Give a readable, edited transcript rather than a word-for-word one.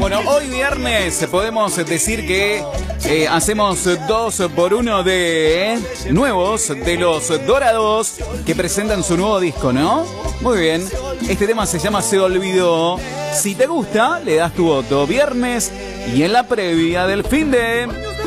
Bueno, hoy viernes podemos decir que hacemos 2 por 1 de nuevos de los Dorados que presentan su nuevo disco, ¿no? Muy bien. Este tema se llama Se Olvidó. Si te gusta, le das tu voto. Viernes y en la previa del fin de...